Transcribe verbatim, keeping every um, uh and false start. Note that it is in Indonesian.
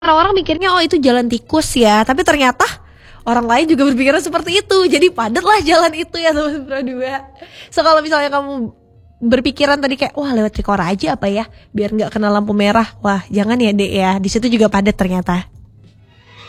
orang-orang mikirnya oh itu jalan tikus ya, tapi ternyata orang lain juga berpikiran seperti itu. Jadi padat lah jalan itu ya teman Pro dua. So kalau misalnya kamu berpikiran tadi kayak wah lewat Trikora aja apa ya biar nggak kena lampu merah, wah jangan ya Dek ya, di situ juga padat ternyata.